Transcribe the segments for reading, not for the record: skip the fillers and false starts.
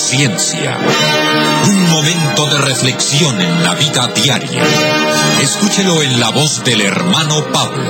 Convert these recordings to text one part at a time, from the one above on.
conciencia. Un momento de reflexión en la vida diaria. Escúchelo en la voz del hermano Pablo.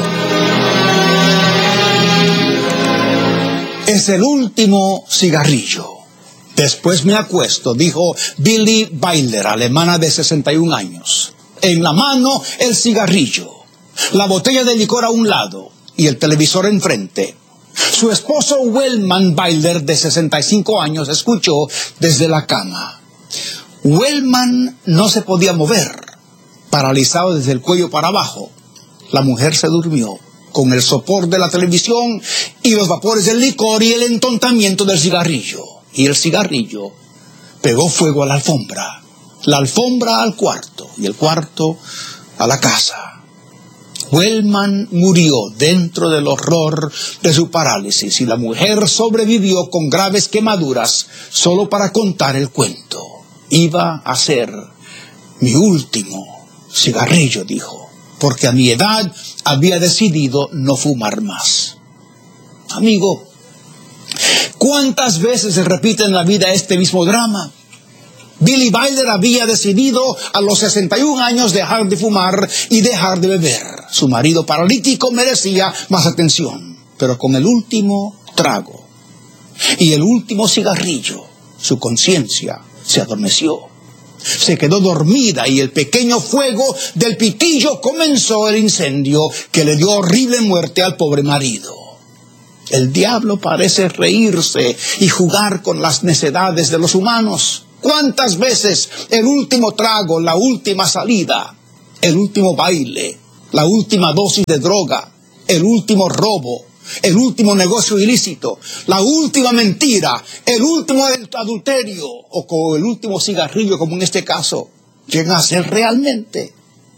Es el último cigarrillo. Después me acuesto, dijo Billie Wilder, alemana de 61 años. En la mano el cigarrillo, la botella de licor a un lado y el televisor enfrente. Su esposo Wellman Wilder, de 65 años, escuchó desde la cama. Wellman no se podía mover, paralizado desde el cuello para abajo. La mujer se durmió con el sopor de la televisión y los vapores del licor y el entontamiento del cigarrillo. Y el cigarrillo pegó fuego a la alfombra al cuarto y el cuarto a la casa. Wellman murió dentro del horror de su parálisis y la mujer sobrevivió con graves quemaduras solo para contar el cuento. Iba a ser mi último cigarrillo, dijo, porque a mi edad había decidido no fumar más. Amigo, ¿cuántas veces se repite en la vida este mismo drama? Billie Wilder había decidido a los 61 años dejar de fumar y dejar de beber. Su marido paralítico merecía más atención, pero con el último trago y el último cigarrillo, su conciencia se adormeció. Se quedó dormida y el pequeño fuego del pitillo comenzó el incendio que le dio horrible muerte al pobre marido. El diablo parece reírse y jugar con las necedades de los humanos. ¿Cuántas veces el último trago, la última salida, el último baile, la última dosis de droga, el último robo, el último negocio ilícito, la última mentira, el último adulterio o el último cigarrillo, como en este caso, llegan a ser realmente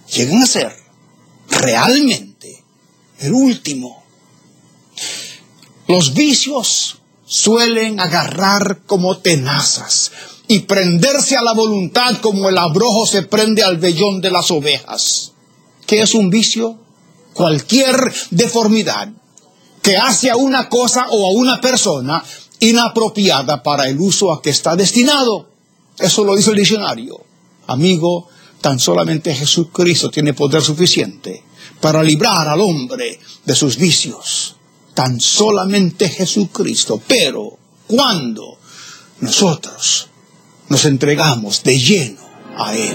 el último? Los vicios suelen agarrar como tenazas y prenderse a la voluntad como el abrojo se prende al vellón de las ovejas. ¿Qué es un vicio? Cualquier deformidad que hace a una cosa o a una persona inapropiada para el uso a que está destinado. Eso lo dice el diccionario. Amigo, tan solamente Jesucristo tiene poder suficiente para librar al hombre de sus vicios. Tan solamente Jesucristo. Pero cuando nosotros nos entregamos de lleno a Él.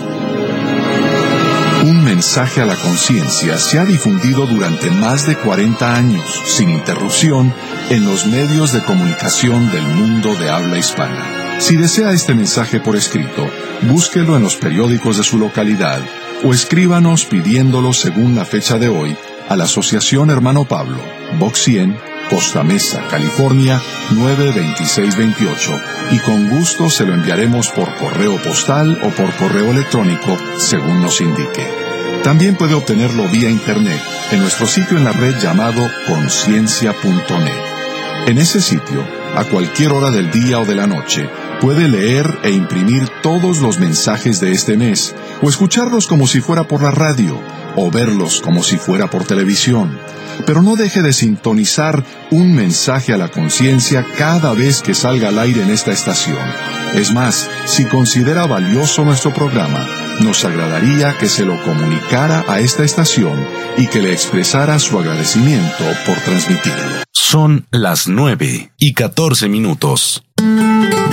Un mensaje a la conciencia se ha difundido durante más de 40 años, sin interrupción, en los medios de comunicación del mundo de habla hispana. Si desea este mensaje por escrito, búsquelo en los periódicos de su localidad o escríbanos pidiéndolo según la fecha de hoy a la Asociación Hermano Pablo, Box 100, Costa Mesa, California, 92628, y con gusto se lo enviaremos por correo postal o por correo electrónico, según nos indique. También puede obtenerlo vía internet en nuestro sitio en la red llamado conciencia.net. En ese sitio, a cualquier hora del día o de la noche, puede leer e imprimir todos los mensajes de este mes, o escucharlos como si fuera por la radio, o verlos como si fuera por televisión. Pero no deje de sintonizar un mensaje a la conciencia cada vez que salga al aire en esta estación. Es más, si considera valioso nuestro programa, nos agradaría que se lo comunicara a esta estación y que le expresara su agradecimiento por transmitirlo. Son las 9:14.